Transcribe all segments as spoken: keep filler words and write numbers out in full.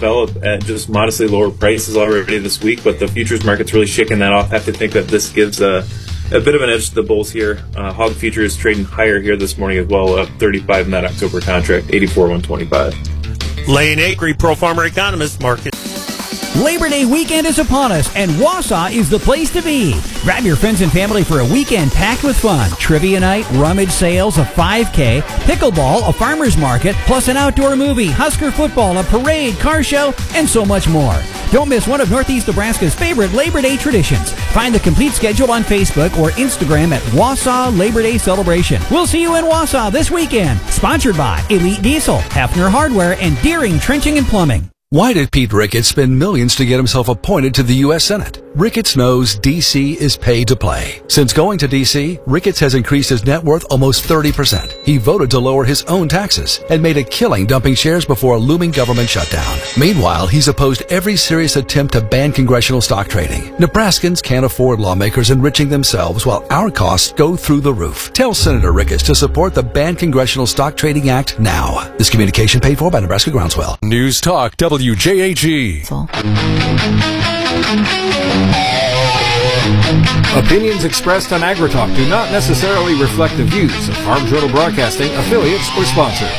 develop at just modestly lower prices already this week, but the futures market's really shaking that off. I have to think that this gives a, a bit of an edge to the bulls here. Uh, hog futures trading higher here this morning as well, up thirty-five in that October contract, eighty-four one twenty-five. Lane Acree, Pro Farmer Economist, market. Labor Day weekend is upon us, and Wausau is the place to be. Grab your friends and family for a weekend packed with fun. Trivia night, rummage sales, a five K, pickleball, a farmer's market, plus an outdoor movie, Husker football, a parade, car show, and so much more. Don't miss one of Northeast Nebraska's favorite Labor Day traditions. Find the complete schedule on Facebook or Instagram at Wausau Labor Day Celebration. We'll see you in Wausau this weekend. Sponsored by Elite Diesel, Hefner Hardware, and Deering Trenching and Plumbing. Why did Pete Ricketts spend millions to get himself appointed to the U S Senate? Ricketts knows D C is paid to play. Since going to D C, Ricketts has increased his net worth almost thirty percent. He voted to lower his own taxes and made a killing dumping shares before a looming government shutdown. Meanwhile, he's opposed every serious attempt to ban congressional stock trading. Nebraskans can't afford lawmakers enriching themselves while our costs go through the roof. Tell Senator Ricketts to support the Ban Congressional Stock Trading Act now. This communication paid for by Nebraska Groundswell. News Talk W J A G. Opinions expressed on AgriTalk do not necessarily reflect the views of Farm Journal Broadcasting, affiliates, or sponsors.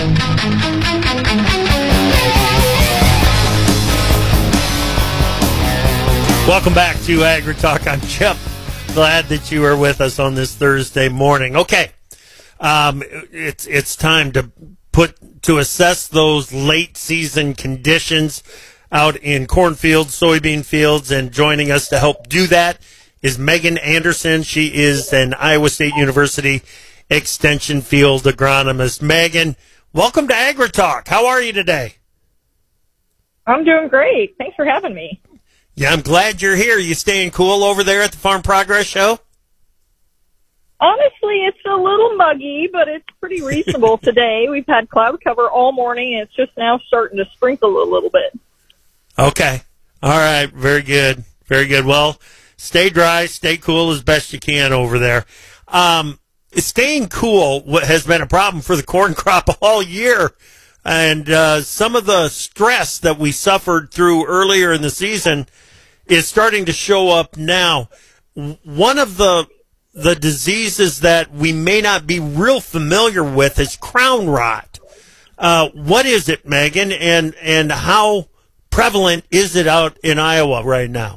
Welcome back to AgriTalk. I'm Chip. Glad that you are with us on this Thursday morning. Okay, um, it's it's time to put to assess those late season conditions out in cornfields, soybean fields, and joining us to help do that is Megan Anderson. She is an Iowa State University extension field agronomist. Megan, welcome to AgriTalk. How are you today? I'm doing great. Thanks for having me. Yeah, I'm glad you're here. You staying cool over there at the Farm Progress Show? Honestly, it's a little muggy, but it's pretty reasonable today. We've had cloud cover all morning, and it's just now starting to sprinkle a little bit. Okay. All right. Very good. Very good. Well, stay dry, stay cool as best you can over there. Um, staying cool has been a problem for the corn crop all year. And uh, some of the stress that we suffered through earlier in the season is starting to show up now. One of the the diseases that we may not be real familiar with is crown rot. Uh, what is it, Megan, and and how prevalent is it out in Iowa right now?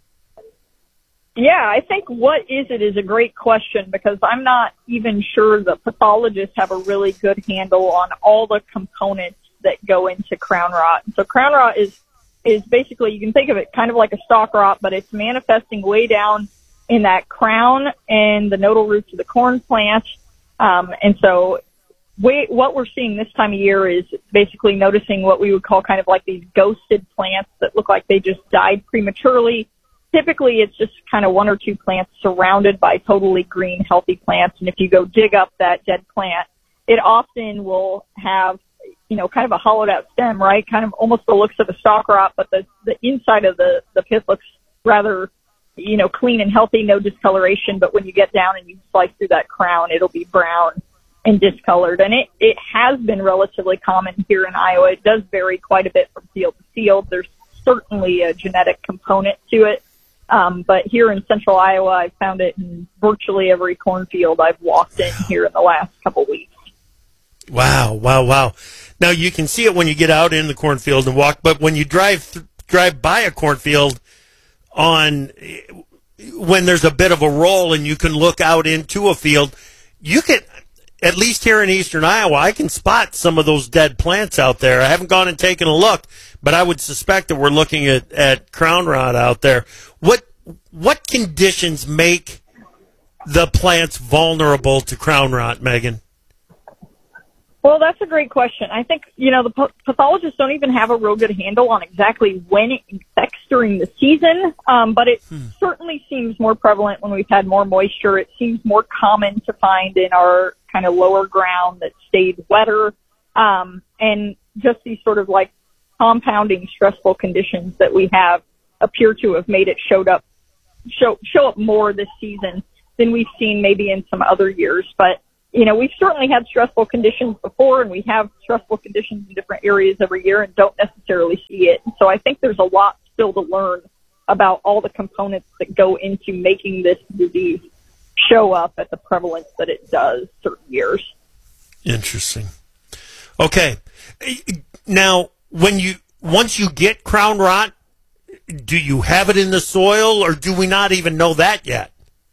Yeah, I think what is it is a great question because I'm not even sure the pathologists have a really good handle on all the components that go into crown rot. So crown rot is, is basically, you can think of it kind of like a stalk rot, but it's manifesting way down in that crown and the nodal roots of the corn plant. Um, and so we, what we're seeing this time of year is basically noticing what we would call kind of like these ghosted plants that look like they just died prematurely. Typically, it's just kind of one or two plants surrounded by totally green, healthy plants. And if you go dig up that dead plant, it often will have, you know, kind of a hollowed out stem, right? Kind of almost the looks of a stalk rot, but the, the inside of the, the pith looks rather, you know, clean and healthy, no discoloration. But when you get down and you slice through that crown, it'll be brown and discolored. And it, it has been relatively common here in Iowa. It does vary quite a bit from field to field. There's certainly a genetic component to it. Um, but here in central Iowa, I've found it in virtually every cornfield I've walked in here in the last couple weeks. Wow, wow, wow. Now, you can see it when you get out in the cornfield and walk, but when you drive th- drive by a cornfield on when there's a bit of a roll and you can look out into a field, you can, at least here in eastern Iowa, I can spot some of those dead plants out there. I haven't gone and taken a look, but I would suspect that we're looking at, at crown rot out there. What what conditions make the plants vulnerable to crown rot, Megan? Well, that's a great question. I think, you know, the p- pathologists don't even have a real good handle on exactly when it infects during the season, um, but it hmm. certainly seems more prevalent when we've had more moisture. It seems more common to find in our kind of lower ground that stayed wetter, um, and just these sort of like compounding stressful conditions that we have appear to have made it showed up, show, show up more this season than we've seen maybe in some other years. But you know, we've certainly had stressful conditions before, and we have stressful conditions in different areas every year and don't necessarily see it. So I think there's a lot still to learn about all the components that go into making this disease show up at the prevalence that it does certain years. Interesting. Okay. Now, when you once you get crown rot, do you have it in the soil, or do we not even know that yet?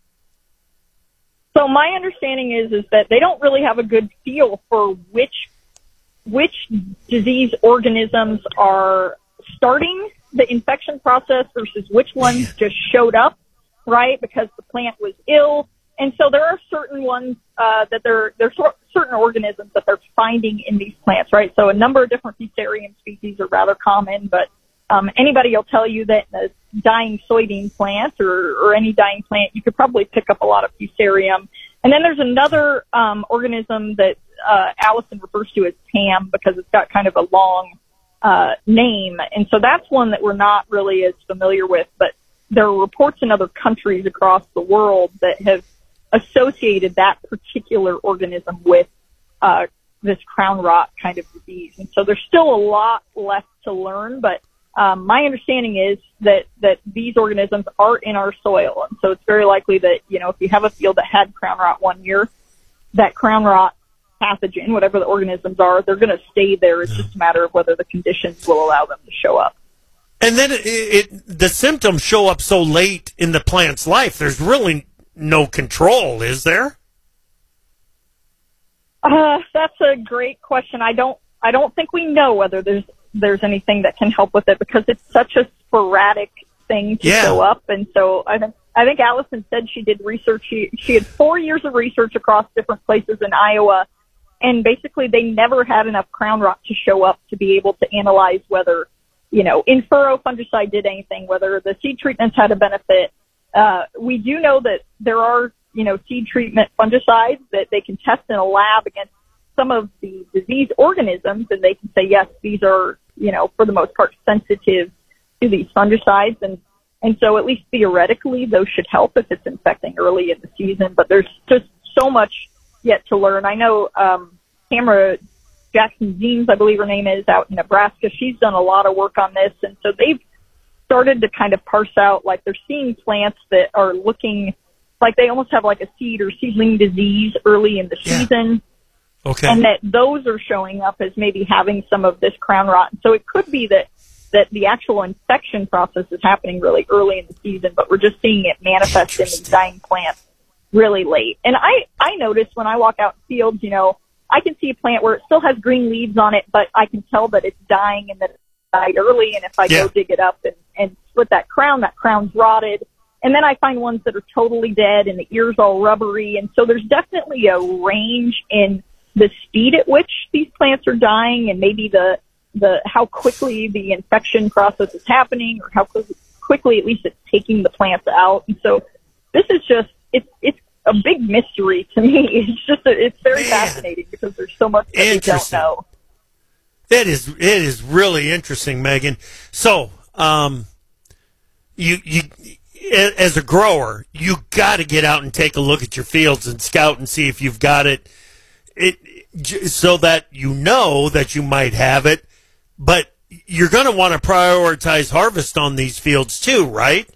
So my understanding is is that they don't really have a good feel for which which disease organisms are starting the infection process versus which ones just showed up, right, because the plant was ill. And so there are certain ones uh, that they're, there's certain organisms that they're finding in these plants, right? So a number of different fusarium species are rather common, but um, anybody will tell you that in a dying soybean plant or, or any dying plant, you could probably pick up a lot of fusarium. And then there's another um, organism that uh, Allison refers to as P A M because it's got kind of a long uh, name. And so that's one that we're not really as familiar with, but there are reports in other countries across the world that have associated that particular organism with uh, this crown rot kind of disease. And so there's still a lot left to learn, but um, my understanding is that, that these organisms are in our soil. And so it's very likely that, you know, if you have a field that had crown rot one year, that crown rot pathogen, whatever the organisms are, they're going to stay there. It's just a matter of whether the conditions will allow them to show up. And then it, it the symptoms show up so late in the plant's life. There's really no control, is there? Uh, that's a great question. I don't, I don't think we know whether there's, there's anything that can help with it because it's such a sporadic thing to yeah. show up. And so I think, I think Allison said she did research. She, she had four years of research across different places in Iowa. And basically they never had enough crown rot to show up to be able to analyze whether, you know, in-furrow fungicide did anything, whether the seed treatments had a benefit. Uh, we do know that there are, you know, seed treatment fungicides that they can test in a lab against some of the disease organisms, and they can say, yes, these are, you know, for the most part sensitive to these fungicides. And, and so at least theoretically, those should help if it's infecting early in the season. But there's just so much yet to learn. I know um, Tamara Jackson-Zeems, I believe her name is, out in Nebraska. She's done a lot of work on this, and so they've started to kind of parse out, like they're seeing plants that are looking like they almost have like a seed or seedling disease early in the yeah. season. Okay. And that those are showing up as maybe having some of this crown rot. So it could be that, that the actual infection process is happening really early in the season, but we're just seeing it manifest in these dying plants really late. And I, I notice when I walk out in fields, you know, I can see a plant where it still has green leaves on it, but I can tell that it's dying and that it's died early. And if I yeah. go dig it up and, and split that crown, that crown's rotted. And then I find ones that are totally dead and the ear's all rubbery. And so there's definitely a range in the speed at which these plants are dying and maybe the, the, how quickly the infection process is happening or how quickly, quickly at least it's taking the plants out. And so this is just, it's, it's a big mystery to me. It's just, a, it's very Man. fascinating because there's so much that we don't know. It is, it is really interesting, Megan. So, um, you, you, as a grower, you got to get out and take a look at your fields and scout and see if you've got it, it, so that you know that you might have it, but you're going to want to prioritize harvest on these fields too, right?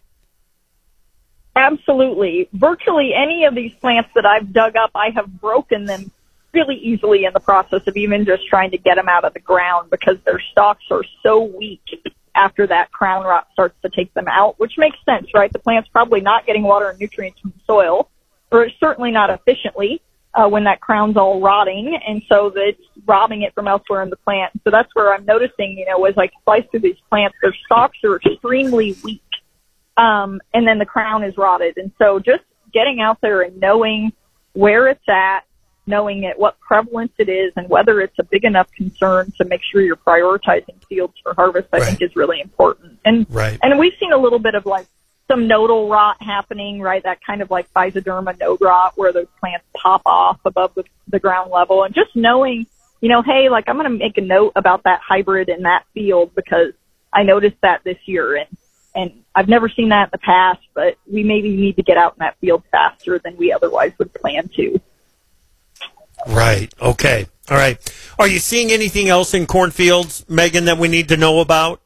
Absolutely. Virtually any of these plants that I've dug up, I have broken them really easily in the process of even just trying to get them out of the ground because their stalks are so weak after that crown rot starts to take them out, which makes sense, right? The plant's probably not getting water and nutrients from the soil, or it's certainly not efficiently uh, when that crown's all rotting, and so it's robbing it from elsewhere in the plant. So that's where I'm noticing, you know, as I slice through these plants, their stalks are extremely weak, um, and then the crown is rotted. And so just getting out there and knowing where it's at, knowing at what prevalence it is and whether it's a big enough concern to make sure you're prioritizing fields for harvest, I right. think is really important. And, right. and we've seen a little bit of like some nodal rot happening, right? That kind of like Physoderma node rot where those plants pop off above the, the ground level, and just knowing, you know, hey, like I'm going to make a note about that hybrid in that field because I noticed that this year and, and I've never seen that in the past, but we maybe need to get out in that field faster than we otherwise would plan to. Right. Okay. All right. Are you seeing anything else in cornfields, Megan, that we need to know about?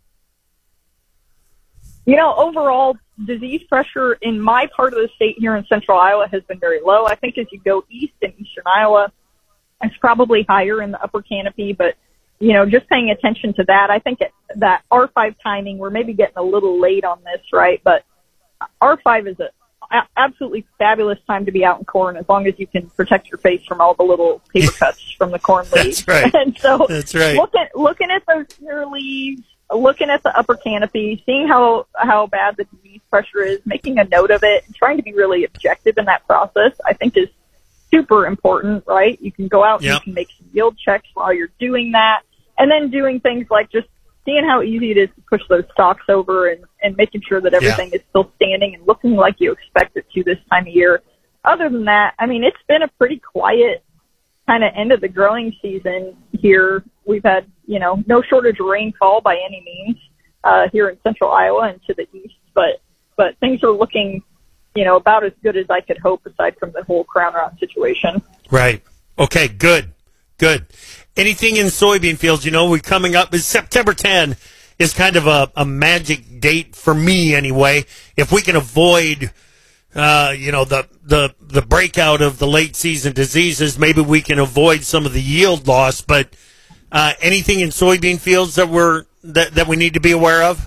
You know, overall, disease pressure in my part of the state here in central Iowa has been very low. I think as you go east in eastern Iowa, it's probably higher in the upper canopy, but, you know, just paying attention to that. I think it, that R five timing, we're maybe getting a little late on this, right? But R five is a a- absolutely fabulous time to be out in corn as long as you can protect your face from all the little paper cuts from the corn leaves. That's right. And so That's right. looking, looking at those ear leaves, looking at the upper canopy, seeing how, how bad the disease pressure is, making a note of it, and trying to be really objective in that process, I think is super important, right? You can go out and Yep. you can make some yield checks while you're doing that. And then doing things like just seeing how easy it is to push those stalks over and, and making sure that everything Yeah. is still standing and looking like you expect it to this time of year. Other than that, I mean, it's been a pretty quiet kind of end of the growing season here. We've had, you know, no shortage of rainfall by any means uh, here in central Iowa and to the east, but but things are looking, you know, about as good as I could hope aside from the whole crown rot situation. Right. Okay, good. Good. Anything in soybean fields, you know, we're coming up, is September tenth is kind of a, a magic date for me anyway. If we can avoid, uh, you know, the, the, the breakout of the late season diseases, maybe we can avoid some of the yield loss, but uh, anything in soybean fields that we're, that, that we need to be aware of?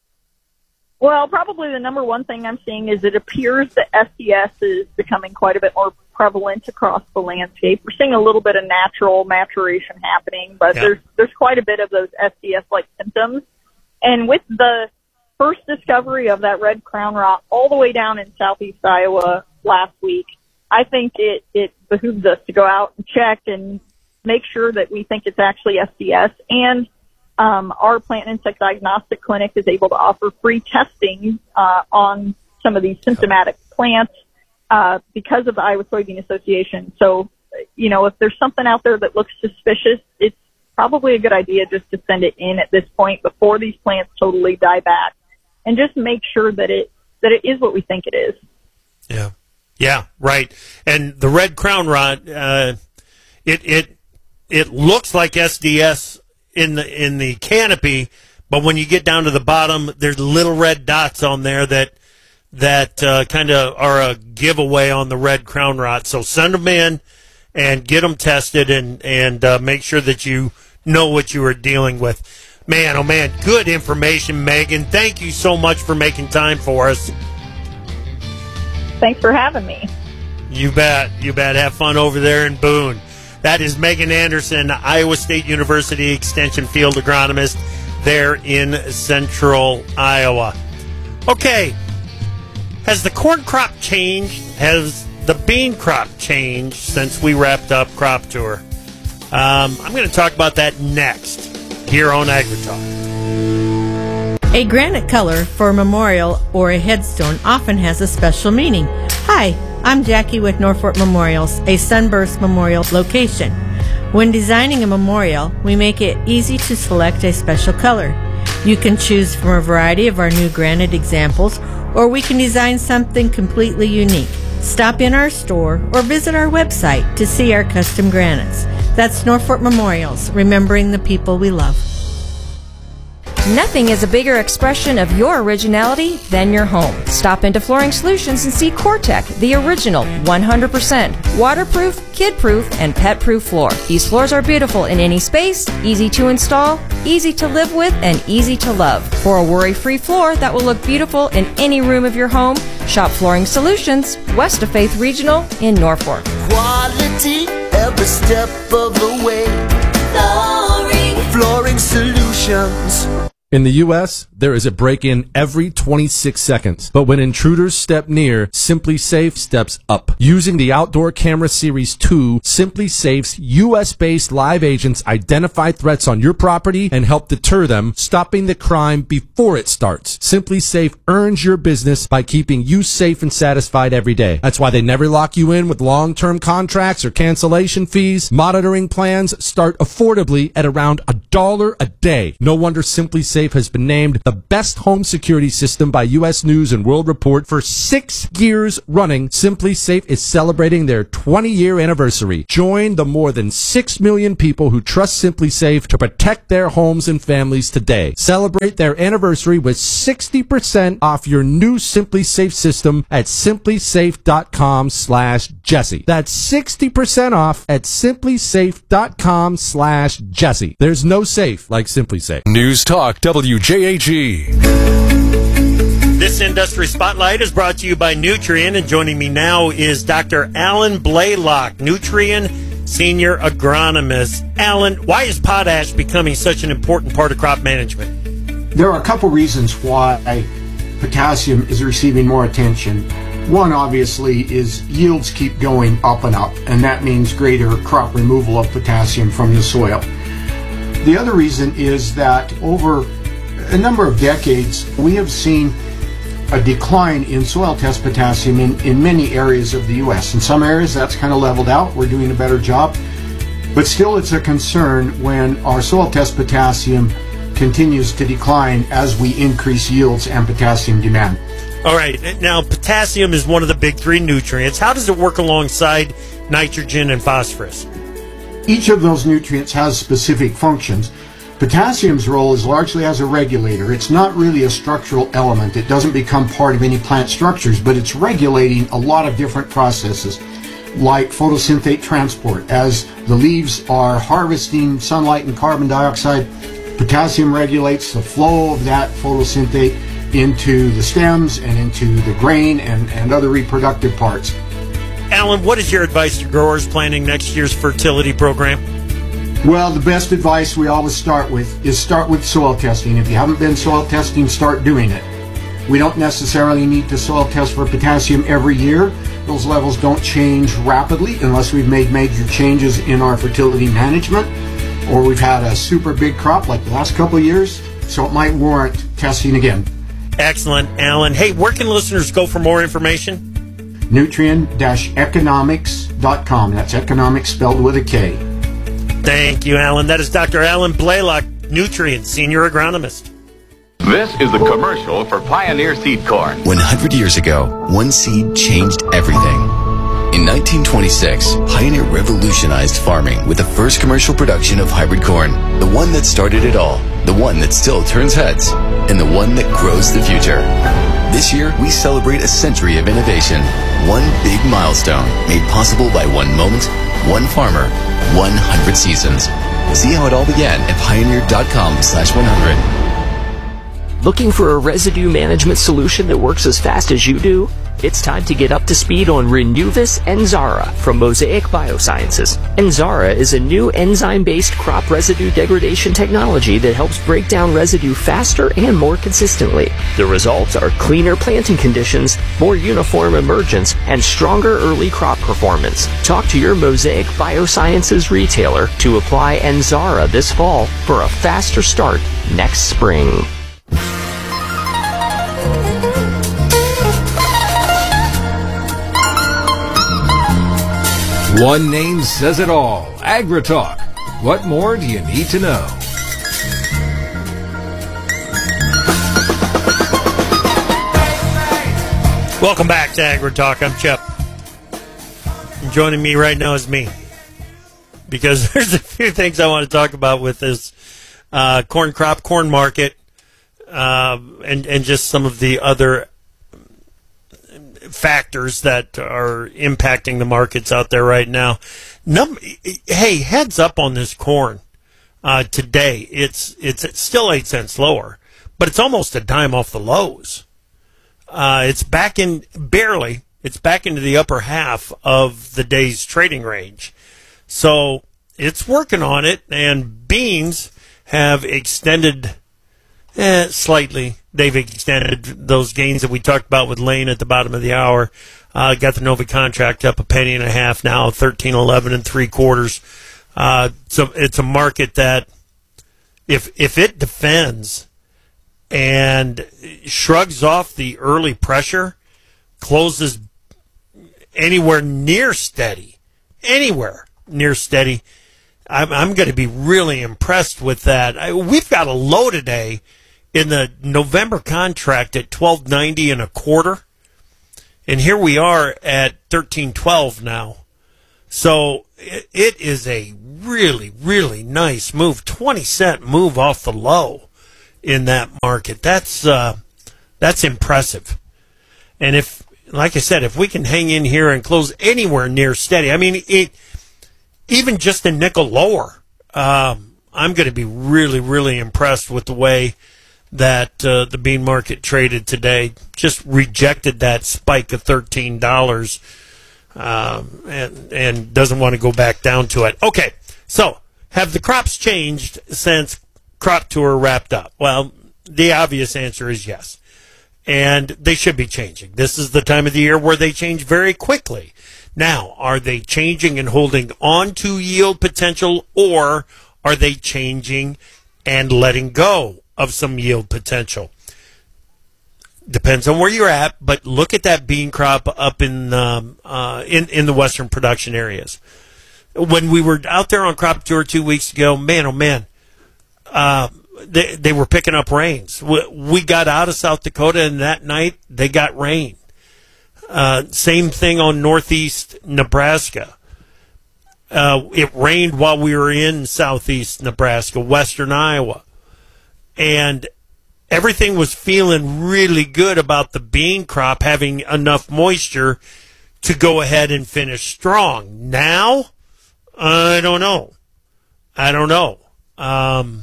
Well, probably the number one thing I'm seeing is it appears that S D S is becoming quite a bit more prevalent across the landscape. We're seeing a little bit of natural maturation happening, but Yeah. there's there's quite a bit of those S D S-like symptoms. And with the first discovery of that red crown rot all the way down in southeast Iowa last week, I think it, it behooves us to go out and check and make sure that we think it's actually S D S. And Um, our plant and insect diagnostic clinic is able to offer free testing uh, on some of these symptomatic plants uh, because of the Iowa Soybean Association. So, you know, if there's something out there that looks suspicious, it's probably a good idea just to send it in at this point before these plants totally die back, and just make sure that it that it is what we think it is. Yeah, yeah, right. And the red crown rot, uh, it it it looks like S D S in the in the canopy, but when you get down to the bottom, there's little red dots on there that that uh, kind of are a giveaway on the red crown rot. So send them in and get them tested, and and uh, make sure that you know what you are dealing with. Man, oh man, good information, Megan. Thank you so much for making time for us. Thanks for having me. You bet. You bet. Have fun over there in Boone. That is Megan Anderson, Iowa State University Extension Field Agronomist there in central Iowa. Okay. Has the corn crop changed? Has the bean crop changed since we wrapped up Crop Tour? Um, I'm going to talk about that next here on AgriTalk. A granite color for a memorial or a headstone often has a special meaning. Hi, I'm Jackie with Norfolk Memorials, a sunburst memorial location. When designing a memorial, we make it easy to select a special color. You can choose from a variety of our new granite examples, or we can design something completely unique. Stop in our store or visit our website to see our custom granites. That's Norfolk Memorials, remembering the people we love. Nothing is a bigger expression of your originality than your home. Stop into Flooring Solutions and see CoreTech, the original one hundred percent waterproof, kid-proof, and pet-proof floor. These floors are beautiful in any space, easy to install, easy to live with, and easy to love. For a worry-free floor that will look beautiful in any room of your home, shop Flooring Solutions, west of Faith Regional in Norfolk. Quality every step of the way. Flooring, Flooring Solutions. In the U S, there is a break-in every twenty-six seconds. But when intruders step near, SimpliSafe steps up. Using the Outdoor Camera Series two, SimpliSafe's U S-based live agents identify threats on your property and help deter them, stopping the crime before it starts. SimpliSafe earns your business by keeping you safe and satisfied every day. That's why they never lock you in with long-term contracts or cancellation fees. Monitoring plans start affordably at around a dollar a day. No wonder SimpliSafe Safe has been named the best home security system by U S News and World Report for six years running. Simply Safe is celebrating their twenty-year anniversary. Join the more than six million people who trust Simply Safe to protect their homes and families today. Celebrate their anniversary with sixty percent off your new Simply Safe system at simply safe dot com slash Jesse. That's sixty percent off at simply safe dot com slash Jesse. There's no safe like Simply Safe. News Talk W J H E. This Industry Spotlight is brought to you by Nutrien, and joining me now is Doctor Alan Blaylock, Nutrien Senior Agronomist. Alan, why is potash becoming such an important part of crop management? There are a couple reasons why potassium is receiving more attention. One, obviously, is yields keep going up and up, and that means greater crop removal of potassium from the soil. The other reason is that over a number of decades, we have seen a decline in soil test potassium in, in many areas of the U S. In some areas, that's kind of leveled out. We're doing a better job. But still, it's a concern when our soil test potassium continues to decline as we increase yields and potassium demand. All right. Now, potassium is one of the big three nutrients. How does it work alongside nitrogen and phosphorus? Each of those nutrients has specific functions. Potassium's role is largely as a regulator. It's not really a structural element. It doesn't become part of any plant structures, but it's regulating a lot of different processes, like photosynthate transport. As the leaves are harvesting sunlight and carbon dioxide, potassium regulates the flow of that photosynthate into the stems and into the grain and, and other reproductive parts. Alan, what is your advice to growers planning next year's fertility program? Well, the best advice we always start with is start with soil testing. If you haven't been soil testing, start doing it. We don't necessarily need to soil test for potassium every year. Those levels don't change rapidly unless we've made major changes in our fertility management, or we've had a super big crop like the last couple of years, so it might warrant testing again. Excellent, Alan. Hey, where can listeners go for more information? Nutrien Economics dot com. That's economics spelled with a K. Thank you, Alan. That is Doctor Alan Blaylock, Nutrien Senior Agronomist. This is the commercial for Pioneer Seed Corn. one hundred years ago, one seed changed everything. In nineteen twenty-six, Pioneer revolutionized farming with the first commercial production of hybrid corn. The one that started it all, the one that still turns heads, and the one that grows the future. This year, we celebrate a century of innovation. One big milestone made possible by one moment, one farmer, one hundred seasons. See how it all began at pioneer dot com slash one hundred. Looking for a residue management solution that works as fast as you do? It's time to get up to speed on Renuvis Enzara from Mosaic Biosciences. Enzara is a new enzyme-based crop residue degradation technology that helps break down residue faster and more consistently. The results are cleaner planting conditions, more uniform emergence, and stronger early crop performance. Talk to your Mosaic Biosciences retailer to apply Enzara this fall for a faster start next spring. One name says it all. AgriTalk. What more do you need to know? Welcome back to AgriTalk. I'm Chuck. And joining me right now is me, because there's a few things I want to talk about with this uh, corn crop, corn market, uh, and and just some of the other factors that are impacting the markets out there right now. Num- hey, heads up on this corn uh, today. It's it's it's still eight cents lower, but it's almost a dime off the lows. Uh, it's back in barely. It's back into the upper half of the day's trading range. So it's working on it, and beans have extended eh, slightly. They've extended those gains that we talked about with Lane at the bottom of the hour. Uh, got the Nova contract up a penny and a half now, thirteen eleven and three quarters. Uh, so it's a market that, if if it defends and shrugs off the early pressure, closes anywhere near steady, anywhere near steady, I'm, I'm going to be really impressed with that. I, we've got a low today in the November contract at twelve ninety and a quarter, and here we are at thirteen twelve now. So it, it is a really, really nice move, twenty cent move off the low in that market. That's uh, that's impressive. And if, like I said, if we can hang in here and close anywhere near steady, I mean, it, even just a nickel lower, um, I'm going to be really, really impressed with the way that uh, the bean market traded today. Just rejected that spike of thirteen dollars um, and, and doesn't want to go back down to it. Okay, so have the crops changed since Crop Tour wrapped up? Well, the obvious answer is yes. And they should be changing. This is the time of the year where they change very quickly. Now, are they changing and holding on to yield potential, or are they changing and letting go of some yield potential? Depends on where you're at, but look at that bean crop up in um, uh, in, in the western production areas. When we were out there on Crop Tour two weeks ago, man, oh man, uh, They, they were picking up rains. We, we got out of South Dakota, and that night they got rain. Uh, same thing on northeast Nebraska. Uh, it rained while we were in southeast Nebraska, western Iowa. And everything was feeling really good about the bean crop having enough moisture to go ahead and finish strong. Now, I don't know. I don't know. Um...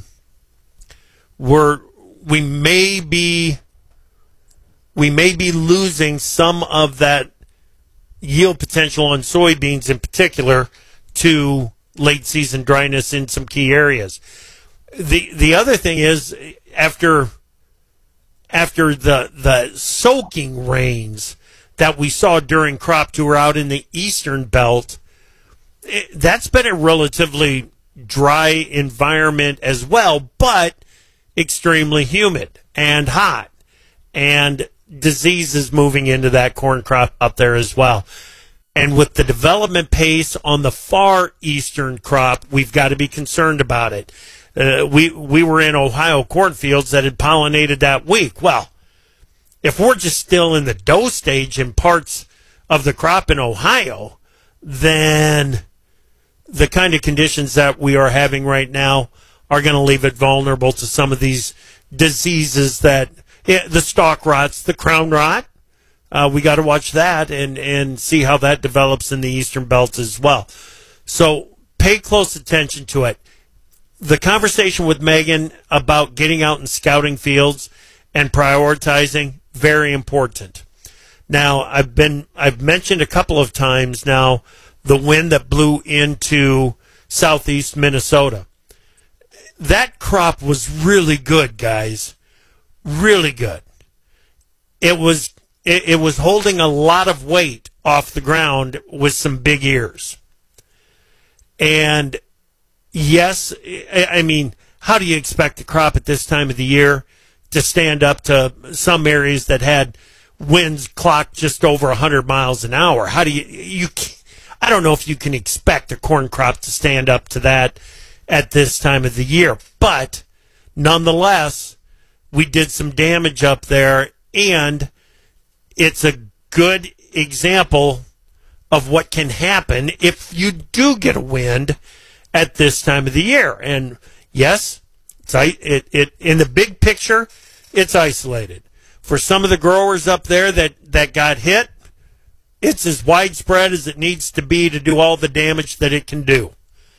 We're, we may be we may be losing some of that yield potential on soybeans in particular to late season dryness in some key areas. The the other thing is after after the the soaking rains that we saw during Crop Tour out in the eastern belt, it, that's been a relatively dry environment as well, but extremely humid and hot, and diseases moving into that corn crop up there as well. And with the development pace on the far eastern crop, we've got to be concerned about it. Uh, we we were in Ohio cornfields that had pollinated that week. Well, if we're just still in the dough stage in parts of the crop in Ohio, then the kind of conditions that we are having right now are going to leave it vulnerable to some of these diseases that, yeah, the stalk rots, the crown rot. Uh, we got to watch that and, and see how that develops in the eastern belt as well. So pay close attention to it. The conversation with Megan about getting out and scouting fields and prioritizing, very important. Now, I've been I've mentioned a couple of times now the wind that blew into southeast Minnesota. That crop was really good, guys. Really good. It was it, it was holding a lot of weight off the ground with some big ears. And yes, I mean, how do you expect the crop at this time of the year to stand up to some areas that had winds clocked just over one hundred miles an hour? How do you you I don't know if you can expect a corn crop to stand up to that at this time of the year. But nonetheless, we did some damage up there, and it's a good example of what can happen if you do get a wind at this time of the year. And yes, it's, it, it, in the big picture, it's isolated. For some of the growers up there that, that got hit, it's as widespread as it needs to be to do all the damage that it can do.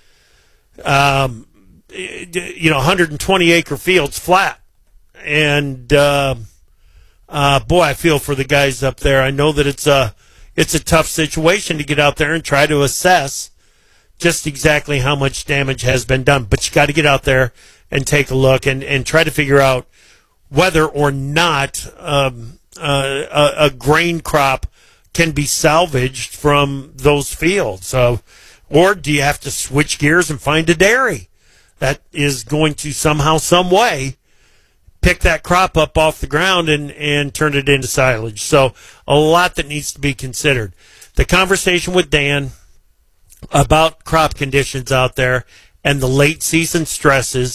Um, you know, one hundred twenty acre fields flat. And, uh, uh, boy, I feel for the guys up there. I know that it's a, it's a tough situation to get out there and try to assess just exactly how much damage has been done. But you got to get out there and take a look and, and try to figure out whether or not, um, uh, a, a grain crop can be salvaged from those fields. So, or do you have to switch gears and find a dairy that is going to somehow, some way, pick that crop up off the ground and, and turn it into silage? So a lot that needs to be considered. The conversation with Dan about crop conditions out there and the late season stresses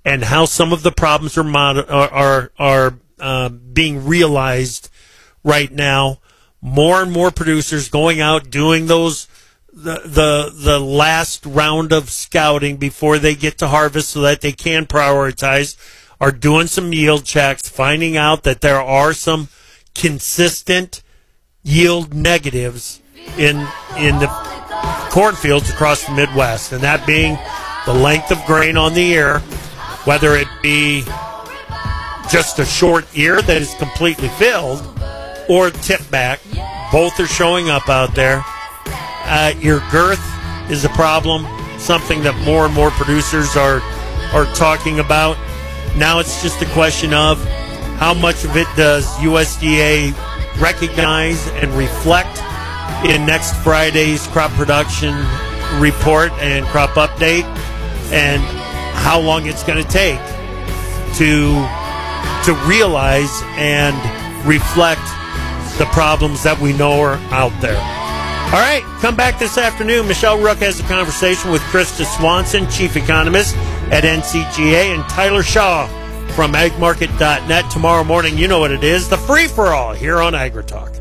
and how some of the problems are mod- are are, are uh, being realized right now. More and more producers going out doing those the the the last round of scouting before they get to harvest, so that they can prioritize. Are doing some yield checks, finding out that there are some consistent yield negatives in in the cornfields across the Midwest, and that being the length of grain on the ear, whether it be just a short ear that is completely filled or tip back. Both are showing up out there. Uh, ear girth is a problem, something that more and more producers are are talking about. Now it's just a question of how much of it does U S D A recognize and reflect in next Friday's crop production report and crop update, and how long it's going to take to to realize and reflect the problems that we know are out there. All right, come back this afternoon. Michelle Rook has a conversation with Krista Swanson, Chief Economist at N C G A, and Tyler Shaw from ag market dot net. Tomorrow morning, you know what it is, the free-for-all here on AgriTalk.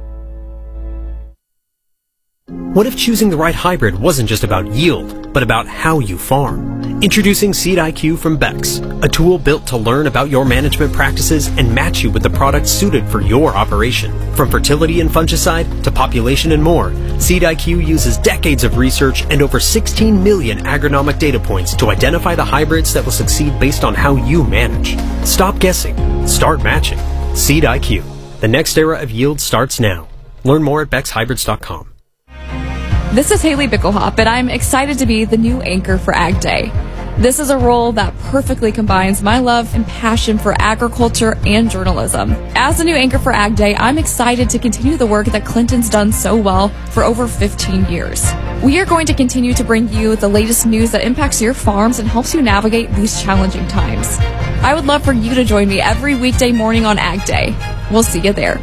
What if choosing the right hybrid wasn't just about yield, but about how you farm? Introducing Seed I Q from Bex, a tool built to learn about your management practices and match you with the product suited for your operation. From fertility and fungicide to population and more, Seed I Q uses decades of research and over sixteen million agronomic data points to identify the hybrids that will succeed based on how you manage. Stop guessing. Start matching. Seed I Q. The next era of yield starts now. Learn more at bex hybrids dot com. This is Haley Bickelhop, and I'm excited to be the new anchor for Ag Day. This is a role that perfectly combines my love and passion for agriculture and journalism. As the new anchor for Ag Day, I'm excited to continue the work that Clinton's done so well for over fifteen years. We are going to continue to bring you the latest news that impacts your farms and helps you navigate these challenging times. I would love for you to join me every weekday morning on Ag Day. We'll see you there.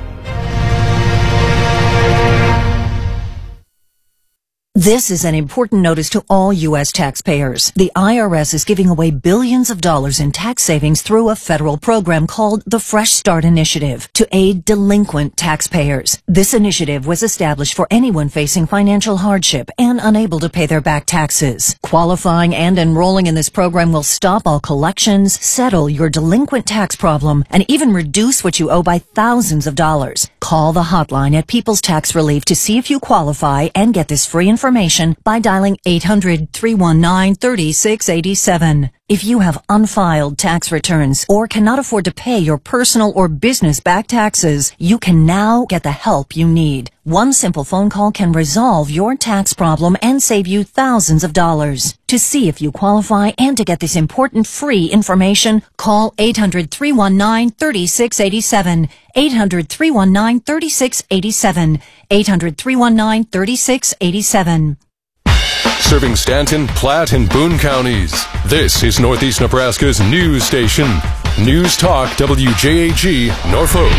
This is an important notice to all U S taxpayers. The I R S is giving away billions of dollars in tax savings through a federal program called the Fresh Start Initiative to aid delinquent taxpayers. This initiative was established for anyone facing financial hardship and unable to pay their back taxes. Qualifying and enrolling in this program will stop all collections, settle your delinquent tax problem, and even reduce what you owe by thousands of dollars. Call the hotline at People's Tax Relief to see if you qualify and get this free information by dialing eight hundred, three one nine, three six eight seven. If you have unfiled tax returns or cannot afford to pay your personal or business back taxes, you can now get the help you need. One simple phone call can resolve your tax problem and save you thousands of dollars. To see if you qualify and to get this important free information, call eight hundred, three one nine, three six eight seven, eight hundred, three one nine, three six eight seven, eight hundred, three one nine, three six eight seven. Serving Stanton, Platte, and Boone counties. This is Northeast Nebraska's news station. News Talk W J A G, Norfolk.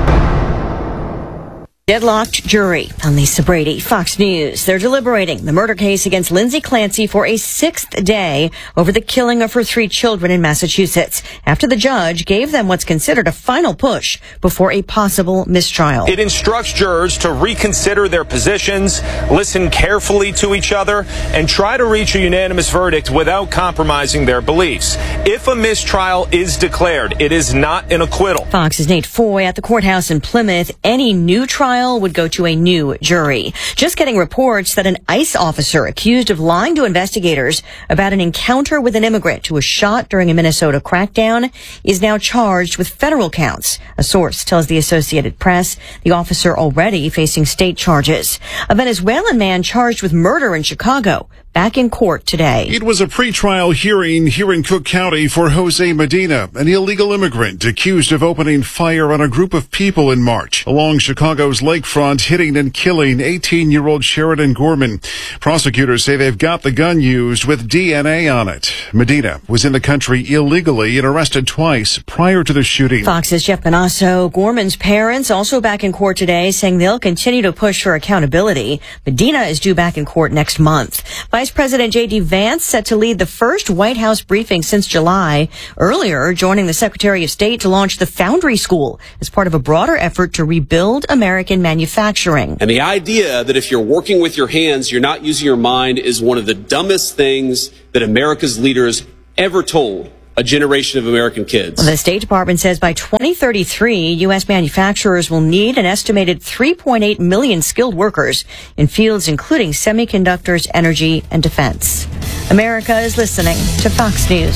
Deadlocked jury. I'm Lisa Brady, Fox News. They're deliberating the murder case against Lindsay Clancy for a sixth day over the killing of her three children in Massachusetts, after the judge gave them what's considered a final push before a possible mistrial. It instructs jurors to reconsider their positions, listen carefully to each other, and try to reach a unanimous verdict without compromising their beliefs. If a mistrial is declared, it is not an acquittal. Fox's Nate Foy at the courthouse in Plymouth. Any new trial would go to a new jury. Just getting reports that an ICE officer accused of lying to investigators about an encounter with an immigrant who was shot during a Minnesota crackdown is now charged with federal counts. A source tells the Associated Press the officer already facing state charges. A Venezuelan man charged with murder in Chicago back in court today. It was a pretrial hearing here in Cook County for Jose Medina, an illegal immigrant accused of opening fire on a group of people in March along Chicago's lakefront, hitting and killing eighteen-year-old Sheridan Gorman. Prosecutors say they've got the gun used with D N A on it. Medina was in the country illegally and arrested twice prior to the shooting. Fox's Jeff Benasso. Gorman's parents also back in court today, saying they'll continue to push for accountability. Medina is due back in court next month. Vice Vice President J D. Vance set to lead the first White House briefing since July, earlier joining the Secretary of State to launch the Foundry School as part of a broader effort to rebuild American manufacturing. And the idea that if you're working with your hands, you're not using your mind is one of the dumbest things that America's leaders ever told a generation of American kids. The State Department says by twenty thirty-three, U S manufacturers will need an estimated three point eight million skilled workers in fields including semiconductors, energy, and defense. America is listening to Fox News.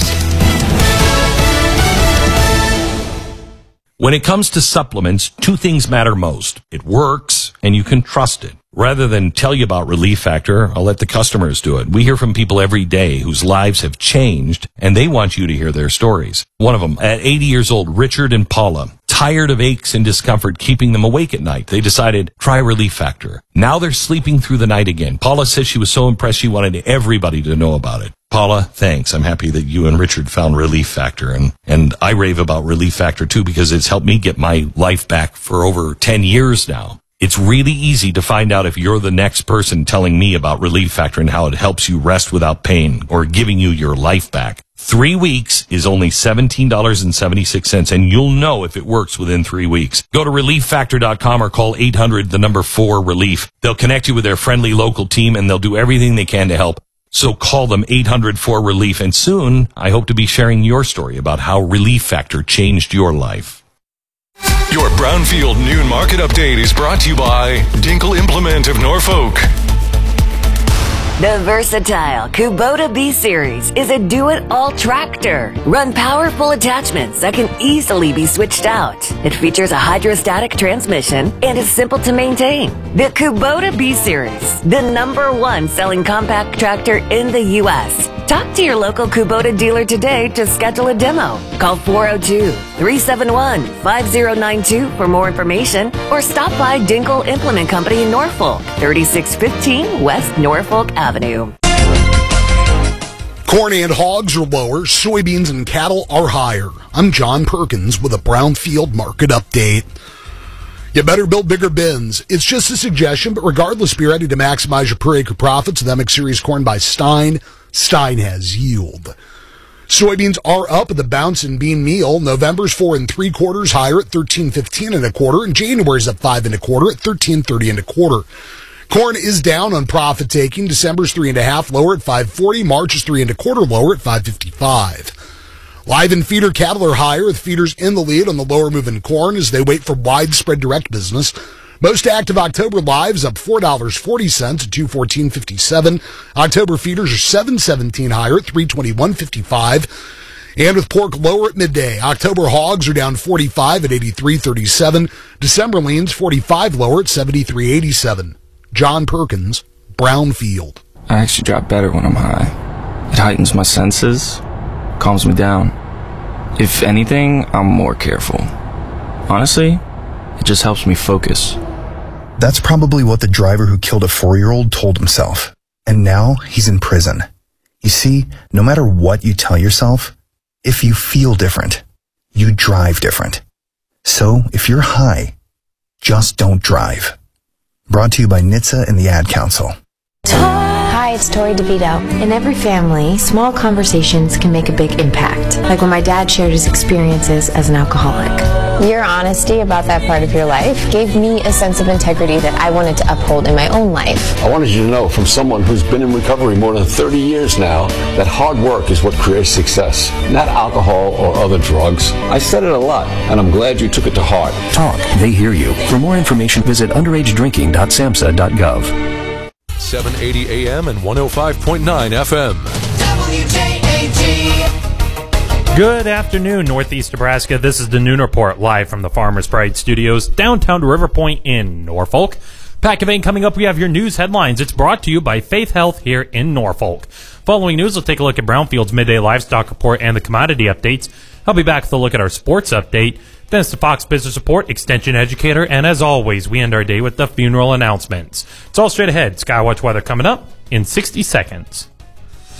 When it comes to supplements, two things matter most. It works, and you can trust it. Rather than tell you about Relief Factor, I'll let the customers do it. We hear from people every day whose lives have changed, and they want you to hear their stories. One of them, at eighty years old, Richard and Paula, tired of aches and discomfort keeping them awake at night. They decided, try Relief Factor. Now they're sleeping through the night again. Paula says she was so impressed she wanted everybody to know about it. Paula, thanks. I'm happy that you and Richard found Relief Factor, and, and I rave about Relief Factor too because it's helped me get my life back for over ten years now. It's really easy to find out if you're the next person telling me about Relief Factor and how it helps you rest without pain or giving you your life back. Three weeks is only seventeen dollars and seventy-six cents, and you'll know if it works within three weeks. Go to relief factor dot com or call eight hundred, the number four, relief. They'll connect you with their friendly local team, and they'll do everything they can to help. So call them eight hundred, four, relief, and soon I hope to be sharing your story about how Relief Factor changed your life. Your Brownfield Noon Market Update is brought to you by Dinkle Implement of Norfolk. The versatile Kubota B-Series is a do-it-all tractor. Run powerful attachments that can easily be switched out. It features a hydrostatic transmission and is simple to maintain. The Kubota B-Series, the number one selling compact tractor in the U S Talk to your local Kubota dealer today to schedule a demo. Call four oh two, three seven one, five oh nine two for more information or stop by Dinkle Implement Company in Norfolk, thirty-six fifteen West Norfolk Avenue. Corn and hogs are lower, soybeans and cattle are higher. I'm John Perkins with a Brownfield Market Update. You better build bigger bins. It's just a suggestion, but regardless, be ready to maximize your per acre profits with M X Series corn by Stein. Stein has yield. Soybeans are up at the Bounce and Bean Meal. November's four and three quarters higher at thirteen fifteen and a quarter, and January's up five and a quarter at thirteen thirty and a quarter. Corn is down on profit taking. December's three and a half lower at five forty. March is three and a quarter lower at five fifty-five. Live and feeder cattle are higher, with feeders in the lead on the lower moving corn as they wait for widespread direct business. Most active October lives up four dollars and forty cents at two fourteen fifty-seven. October feeders are seven seventeen higher at three twenty-one fifty-five. And with pork lower at midday, October hogs are down forty-five at eighty-three thirty-seven. December leans forty-five lower at seventy-three eighty-seven. John Perkins, Brownfield. I actually drop better when I'm high. It heightens my senses, calms me down. If anything, I'm more careful. Honestly, it just helps me focus. That's probably what the driver who killed a four-year-old told himself. And now he's in prison. You see, no matter what you tell yourself, if you feel different, you drive different. So if you're high, just don't drive. Brought to you by N H T S A and the Ad Council. Hi, it's Tori DeVito. In every family, small conversations can make a big impact, like when my dad shared his experiences as an alcoholic. Your honesty about that part of your life gave me a sense of integrity that I wanted to uphold in my own life. I wanted you to know, from someone who's been in recovery more than thirty years now, that hard work is what creates success, not alcohol or other drugs. I said it a lot, and I'm glad you took it to heart. Talk, they hear you. For more information, visit underage drinking dot samhsa dot gov. seven eighty A M and one oh five point nine F M. W J A G. Good afternoon, Northeast Nebraska. This is the Noon Report, live from the Farmers Pride Studios, downtown to River Point in Norfolk. Pack of eight coming up, we have your news headlines. It's brought to you by Faith Health here in Norfolk. Following news, we'll take a look at Brownfield's midday livestock report and the commodity updates. I'll be back with a look at our sports update. Then it's the Fox Business Report, Extension Educator, and as always, we end our day with the funeral announcements. It's all straight ahead. Skywatch weather coming up in sixty seconds.